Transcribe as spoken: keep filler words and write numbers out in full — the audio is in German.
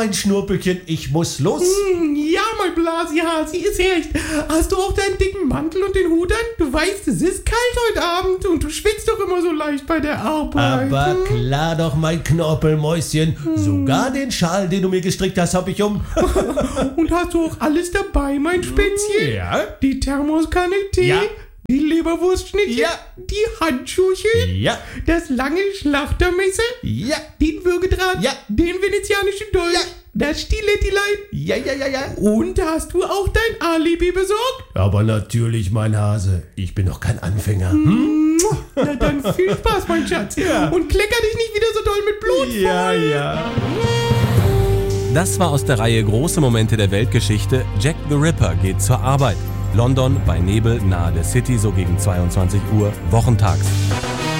mein Schnurrbärtchen, ich muss los. Hm, ja, mein Blasihasi, ist recht. Hast du auch deinen dicken Mantel und den Hut an? Du weißt, es ist kalt heute Abend und du schwitzt doch immer so leicht bei der Arbeit. Aber klar doch, mein Knorpelmäuschen. Sogar den Schal, den du mir gestrickt hast, hab ich um. Und hast du auch alles dabei, mein Spätzchen? Ja. Die Thermoskanne Tee? Ja. Die Leberwurstschnittchen? Ja. Die Handschuhchen? Ja. Das lange Schlachtermesser? Ja. Den Würgedraht? Ja. Den venezianischen Dolch? Ja. Das Stilettilein? Ja, ja, ja, ja. Und hast du auch dein Alibi besorgt? Aber natürlich, mein Hase. Ich bin doch kein Anfänger. Hm? Na dann viel Spaß, mein Schatz. Ja. Und klecker dich nicht wieder so doll mit Blut voll. Ja, ja. Das war aus der Reihe Große Momente der Weltgeschichte. Jack the Ripper geht zur Arbeit. London bei Nebel nahe der City, so gegen zweiundzwanzig Uhr, wochentags.